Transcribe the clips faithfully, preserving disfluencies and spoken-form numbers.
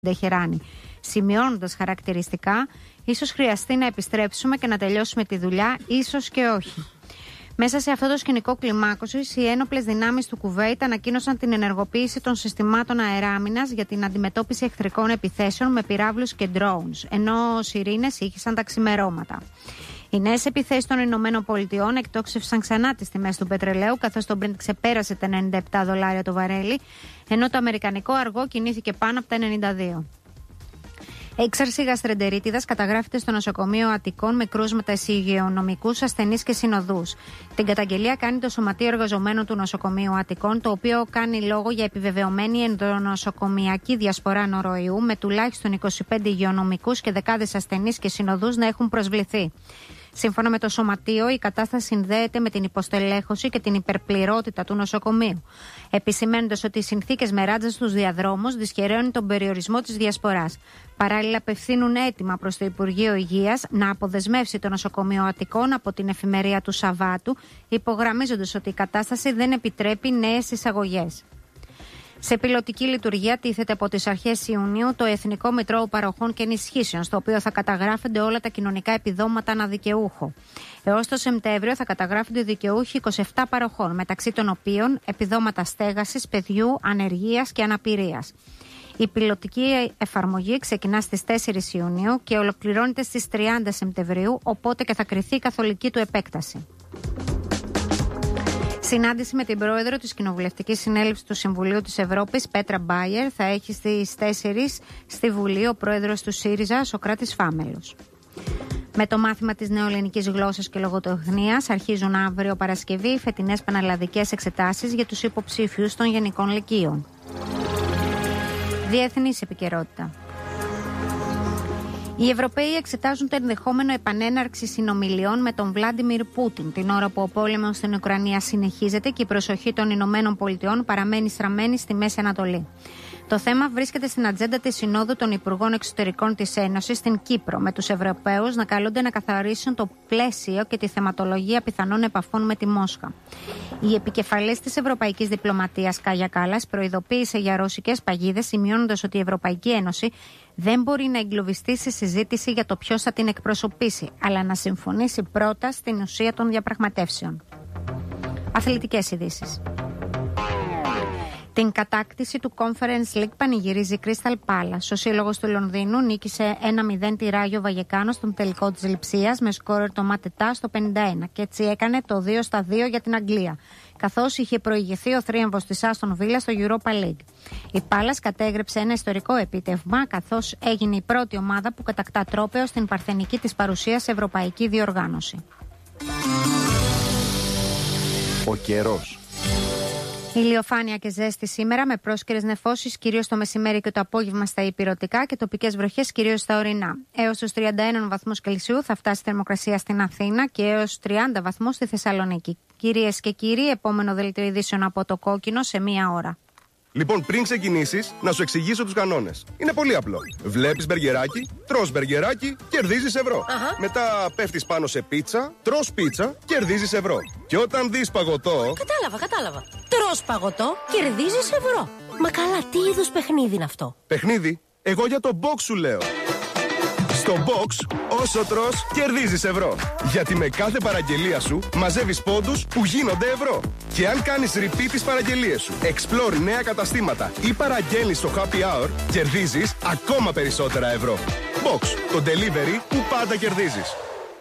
Τεχεράνη, σημειώνοντας χαρακτηριστικά, ίσως χρειαστεί να επιστρέψουμε και να τελειώσουμε τη δουλειά, ίσως και όχι. Μέσα σε αυτό το σκηνικό κλιμάκωσης, οι ένοπλες δυνάμεις του Κουβέιτ ανακοίνωσαν την ενεργοποίηση των συστημάτων αεράμινας για την αντιμετώπιση εχθρικών επιθέσεων με πυράβλους και drones, ενώ σιρήνες ήχησαν τα ξημερώματα. Οι νέες επιθέσεις των Ηνωμένων Πολιτειών εκτόξευσαν ξανά τις τιμές του πετρελαίου, καθώς το Brent ξεπέρασε τα ενενήντα επτά δολάρια το βαρέλι, ενώ το αμερικανικό αργό κινήθηκε πάνω από τα ενενήντα δύο. Έξαρση γαστρεντερίτιδας καταγράφεται στο νοσοκομείο Αττικών με κρούσματα σε υγειονομικούς ασθενείς και συνοδούς. Την καταγγελία κάνει το Σωματείο Εργαζομένων του Νοσοκομείου Αττικών, το οποίο κάνει λόγο για επιβεβαιωμένη ενδονοσοκομιακή διασπορά νοροϊού, με τουλάχιστον είκοσι πέντε υγειονομικούς και δεκάδες ασθενείς και συνοδούς να έχουν προσβληθεί. Σύμφωνα με το Σωματείο, η κατάσταση συνδέεται με την υποστελέχωση και την υπερπληρότητα του νοσοκομείου, επισημαίνοντας ότι οι συνθήκες με ράτζα στους διαδρόμους δυσχεραίνουν τον περιορισμό της διασποράς. Παράλληλα, απευθύνουν αίτημα προς το Υπουργείο Υγείας να αποδεσμεύσει το νοσοκομείο Αττικών από την εφημερία του Σαββάτου, υπογραμμίζοντας ότι η κατάσταση δεν επιτρέπει νέες εισαγωγές. Σε πιλωτική λειτουργία τίθεται από τις αρχές Ιουνίου το Εθνικό Μητρό Παροχών και Ενισχύσεων, στο οποίο θα καταγράφονται όλα τα κοινωνικά επιδόματα αναδικαιούχο. Έως το Σεπτέμβριο θα καταγράφονται δικαιούχοι είκοσι επτά παροχών, μεταξύ των οποίων επιδόματα στέγασης, παιδιού, ανεργίας και αναπηρίας. Η πιλωτική εφαρμογή ξεκινά στις τέσσερις Ιουνίου και ολοκληρώνεται στις τριάντα Σεπτεμβρίου, οπότε και θα κριθεί η καθολική του επέκταση. Συνάντηση με την πρόεδρο της Κοινοβουλευτικής Συνέλευσης του Συμβουλίου της Ευρώπης, Πέτρα Μπάιερ, θα έχει στις τέσσερις στη Βουλή ο πρόεδρος του ΣΥΡΙΖΑ, Σωκράτης Φάμελος. Με το μάθημα της νεοελληνικής γλώσσας και λογοτεχνίας αρχίζουν αύριο Παρασκευή οι φετινές πανελλαδικές εξετάσεις για τους υποψήφιους των Γενικών Λυκείων. Διεθνής επικαιρότητα. Οι Ευρωπαίοι εξετάζουν το ενδεχόμενο επανέναρξη συνομιλιών με τον Βλάντιμιρ Πούτιν, την ώρα που ο πόλεμος στην Ουκρανία συνεχίζεται και η προσοχή των Ηνωμένων Πολιτειών παραμένει στραμμένη στη Μέση Ανατολή. Το θέμα βρίσκεται στην ατζέντα της Συνόδου των Υπουργών Εξωτερικών της Ένωσης στην Κύπρο, με τους Ευρωπαίους να καλούνται να καθαρίσουν το πλαίσιο και τη θεματολογία πιθανών επαφών με τη Μόσχα. Η επικεφαλής της Ευρωπαϊκής Διπλωματίας, Κάγια Κάλλας, προειδοποίησε για ρωσικές παγίδες, σημειώνοντας ότι η Ευρωπαϊκή Ένωση δεν μπορεί να εγκλωβιστεί σε συζήτηση για το ποιος θα την εκπροσωπήσει, αλλά να συμφωνήσει πρώτα στην ουσία των διαπραγματεύσεων. Αθλητικές ειδήσεις. Την κατάκτηση του Conference League πανηγυρίζει η Crystal Palace. Ο σύλλογος του Λονδίνου νίκησε ένα μηδέν τη Ράγιο Βαγεκάνο στον τελικό της Λειψίας με σκόρερ το Ματετά στο πενήντα ένα και έτσι έκανε το δύο στα δύο για την Αγγλία, καθώς είχε προηγηθεί ο θρίαμβος της Άστον Βίλα στο Europa League. Η Palace κατέγραψε ένα ιστορικό επίτευγμα, καθώς έγινε η πρώτη ομάδα που κατακτά τρόπαιο στην παρθενική της παρουσία σε ευρωπαϊκή διοργάνωση. Ο καιρός. Ηλιοφάνεια και ζέστη σήμερα με πρόσκαιρες νεφώσεις κυρίως το μεσημέρι και το απόγευμα στα ηπειρωτικά και τοπικές βροχές κυρίως στα ορεινά. Έως τους τριάντα ένα βαθμούς Κελσίου θα φτάσει η θερμοκρασία στην Αθήνα και έως τριάντα βαθμούς στη Θεσσαλονίκη. Κυρίες και κύριοι, επόμενο δελτίο ειδήσεων από το Κόκκινο σε μία ώρα. Λοιπόν, πριν ξεκινήσεις, να σου εξηγήσω τους κανόνες. Είναι πολύ απλό. Βλέπεις μπεργκεράκι, τρως μπεργκεράκι, κερδίζεις ευρώ. Αχα. Μετά πέφτεις πάνω σε πίτσα, τρως πίτσα, κερδίζεις ευρώ. Και όταν δεις παγωτό. Κατάλαβα, κατάλαβα. Τρως παγωτό, κερδίζεις ευρώ. Μα καλά, τι είδους παιχνίδι είναι αυτό? Παιχνίδι, εγώ για το box σου λέω. Στο box, όσο τρως, κερδίζεις ευρώ. Γιατί με κάθε παραγγελία σου μαζεύεις πόντους που γίνονται ευρώ. Και αν κάνεις repeat τις παραγγελίες σου, explore νέα καταστήματα ή παραγγέλνεις στο happy hour, κερδίζεις ακόμα περισσότερα ευρώ. Box, το delivery που πάντα κερδίζεις.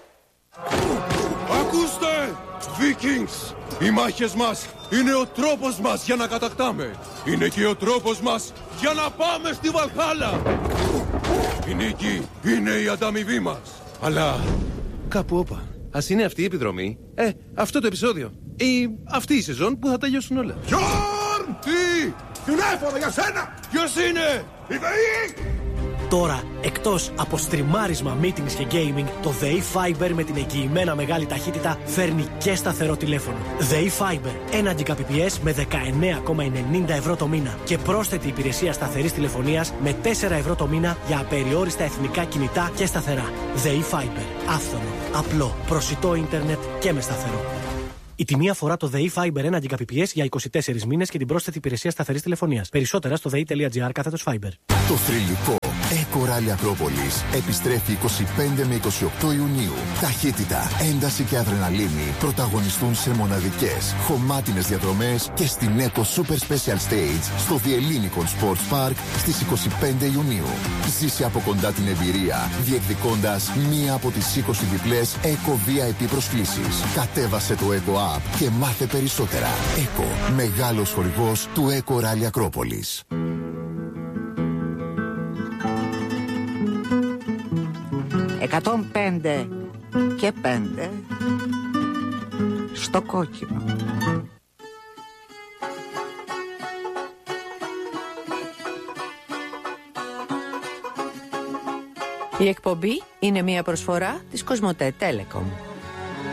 Ακούστε! Vikings! Οι μάχες μας είναι ο τρόπος μας για να κατακτάμε. Είναι και ο τρόπος μας για να πάμε στη Βαλχάλα. Η νίκη είναι η ανταμοιβή μας. Αλλά κάπου όπα. Ας είναι αυτή η επιδρομή. Ε, αυτό το επεισόδιο. Ή αυτή η σεζόν που θα τελειώσουν όλα. Γιόρν! Τι! Τηλέφωνο για σένα! Ποιος είναι? Η ΔΕΗ! Τώρα, εκτός από στριμάρισμα, meetings και gaming, το ΔΕΗ Fiber με την εγγυημένα μεγάλη ταχύτητα φέρνει και σταθερό τηλέφωνο. ΔΕΗ Fiber, ένα Gbps με δεκαεννέα κόμμα ενενήντα ευρώ το μήνα και πρόσθετη υπηρεσία σταθερής τηλεφωνίας με τέσσερα ευρώ το μήνα για απεριόριστα εθνικά κινητά και σταθερά. ΔΕΗ Fiber, άφθονο, απλό, προσιτό ίντερνετ και με σταθερό. Η τιμή αφορά το ΔΕΗ Fiber ένα Gbps για είκοσι τέσσερις μήνες και την πρόσθετη υπηρεσία σταθερής τηλεφωνίας. Περισσότερα στο δε ι τελεία τζι άρ κάθετος Fiber. Το θρυλικό Eco Rally Ακρόπολης επιστρέφει είκοσι πέντε με είκοσι οκτώ Ιουνίου. Ταχύτητα, ένταση και αδρεναλίνη πρωταγωνιστούν σε μοναδικές, χωμάτινες διαδρομές και στην Eco Super Special Stage στο Διελλήνικον Sports Park στις είκοσι πέντε Ιουνίου. Ζήσε από κοντά την εμπειρία, διεκδικώντας μία από τις είκοσι διπλές Eco βι άι πι προσκλήσεις. Κατέβασε το Eco App και μάθε περισσότερα. Eco, μεγάλος χορηγός του Eco Rally Ακρόπολης. εκατόν πέντε και πέντε στο κόκκινο. Η εκπομπή είναι μια προσφορά της Κοσμοτέ Telecom.